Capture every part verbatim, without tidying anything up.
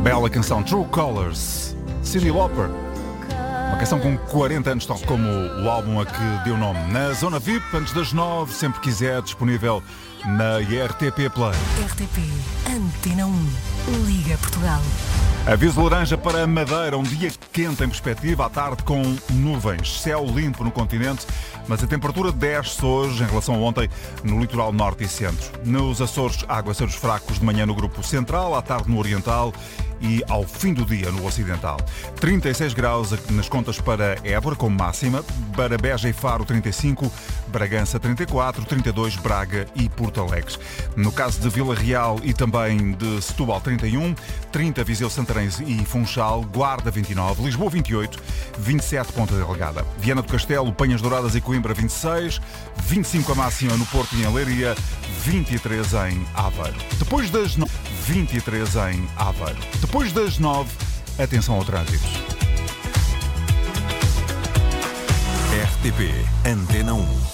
Bela canção, True Colors, Cyndi Lauper. Uma canção com quarenta anos, tal como o álbum a que deu nome. Na Zona V I P, antes das nove, sempre quiser, disponível na R T P Play. R T P, Antena um, Liga Portugal. Aviso laranja para Madeira, um dia quente em perspectiva, à tarde com nuvens, céu limpo no continente, mas a temperatura desce hoje em relação a ontem no litoral norte e centro. Nos Açores, aguaceiros fracos de manhã no grupo central, à tarde no oriental e ao fim do dia no ocidental. trinta e seis graus nas contas para Évora, como máxima, para Beja e Faro trinta e cinco, Bragança trinta e quatro, trinta e dois, Braga e Porto Alegre. No caso de Vila Real e também de Setúbal trinta e um, trinta Viseu, Santarém e Funchal, Guarda vinte e nove, Lisboa vinte e oito, vinte e sete Ponta Delgada, Viana do Castelo, Penhas Douradas e Coimbra vinte e seis, vinte e cinco a máxima no Porto e em Leiria, vinte e três em Aveiro. Depois das nove, vinte e três em Aveiro. Depois das nove, atenção ao trânsito. R T P Antena um.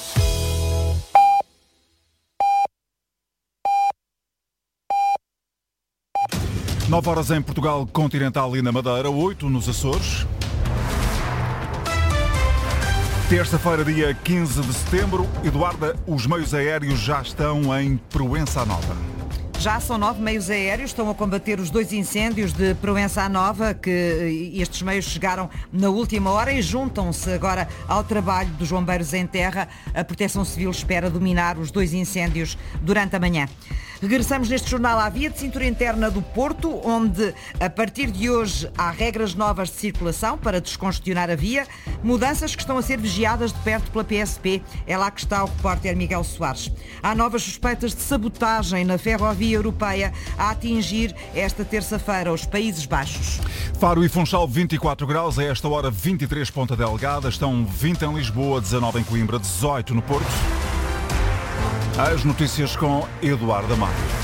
nove horas em Portugal continental e na Madeira, oito nos Açores. Terça-feira, dia quinze de setembro. Eduarda, os meios aéreos já estão em Proença Nova. Já são nove meios aéreos, estão a combater os dois incêndios de Proença Nova, que estes meios chegaram na última hora e juntam-se agora ao trabalho dos bombeiros em terra. A Proteção Civil espera dominar os dois incêndios durante a manhã. Regressamos neste jornal à via de cintura interna do Porto, onde a partir de hoje há regras novas de circulação para descongestionar a via, mudanças que estão a ser vigiadas de perto pela P S P. É lá que está o repórter Miguel Soares. Há novas suspeitas de sabotagem na ferrovia europeia a atingir esta terça-feira os Países Baixos. Faro e Funchal vinte e quatro graus, a esta hora vinte e três Ponta Delgada, estão vinte em Lisboa, dezanove em Coimbra, dezoito no Porto. As notícias com Eduardo Amado.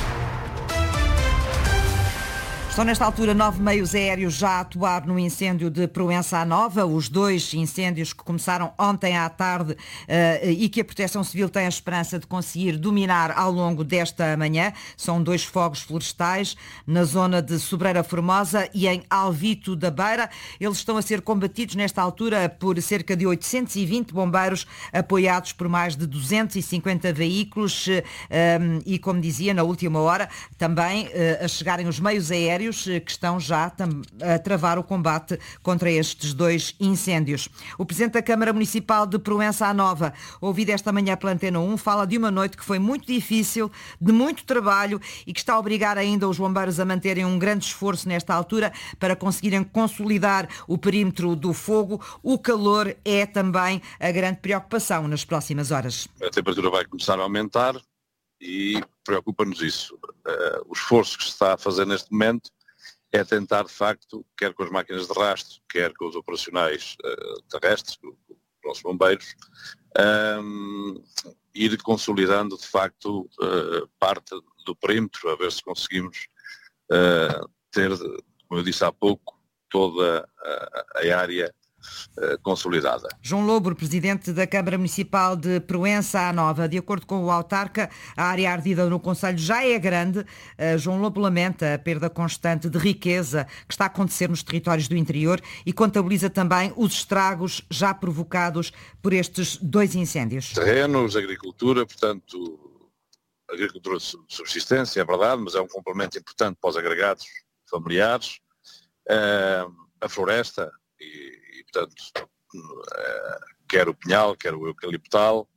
Estão nesta altura nove meios aéreos já a atuar no incêndio de Proença Nova, os dois incêndios que começaram ontem à tarde uh, e que a Proteção Civil tem a esperança de conseguir dominar ao longo desta manhã. São dois fogos florestais na zona de Sobreira Formosa e em Alvito da Beira. Eles estão a ser combatidos nesta altura por cerca de oitocentos e vinte bombeiros, apoiados por mais de duzentos e cinquenta veículos um, e, como dizia, na última hora também uh, a chegarem os meios aéreos que estão já a travar o combate contra estes dois incêndios. O Presidente da Câmara Municipal de Proença Nova, ouvido esta manhã pela Antena um, fala de uma noite que foi muito difícil, de muito trabalho e que está a obrigar ainda os bombeiros a manterem um grande esforço nesta altura para conseguirem consolidar o perímetro do fogo. O calor é também a grande preocupação nas próximas horas. A temperatura vai começar a aumentar e preocupa-nos isso. Uh, o esforço que se está a fazer neste momento é tentar, de facto, quer com as máquinas de rastro, quer com os operacionais uh, terrestres, com, com os nossos bombeiros, um, ir consolidando, de facto, uh, parte do perímetro, a ver se conseguimos uh, ter, como eu disse há pouco, toda a, a área consolidada. João Lobo, Presidente da Câmara Municipal de Proença Nova. De acordo com o autarca, a área ardida no concelho já é grande. Uh, João Lobo lamenta a perda constante de riqueza que está a acontecer nos territórios do interior e contabiliza também os estragos já provocados por estes dois incêndios. Terrenos, agricultura, portanto, agricultura de subsistência, é verdade, mas é um complemento importante para os agregados familiares. Uh, a floresta e portanto, quer o pinhal, quer o eucaliptal,